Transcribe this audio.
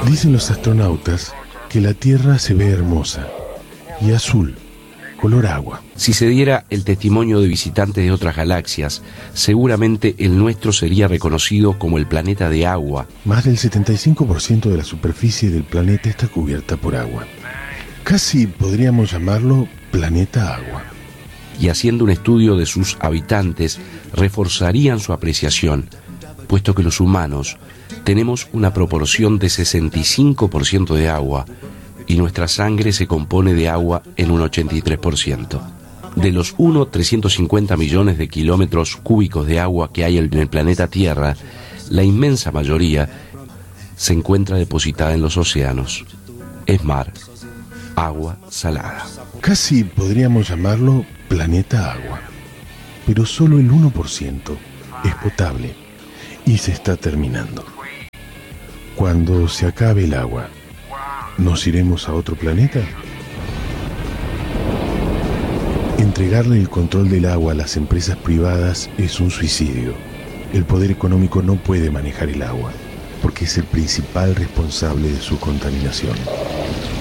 Dicen los astronautas que la Tierra se ve hermosa y azul, color agua. Si se diera el testimonio de visitantes de otras galaxias, seguramente el nuestro sería reconocido como el planeta de agua. Más del 75% de la superficie del planeta está cubierta por agua. Casi podríamos llamarlo planeta agua. Y haciendo un estudio de sus habitantes, reforzarían su apreciación, puesto que los humanos tenemos una proporción de 65% de agua y nuestra sangre se compone de agua en un 83%. De los 1.350 millones de kilómetros cúbicos de agua que hay en el planeta Tierra, la inmensa mayoría se encuentra depositada en los océanos. Es mar, agua salada. Casi podríamos llamarlo planeta agua, pero solo el 1% es potable y se está terminando. Cuando se acabe el agua, ¿nos iremos a otro planeta? Entregarle el control del agua a las empresas privadas es un suicidio. El poder económico no puede manejar el agua, porque es el principal responsable de su contaminación.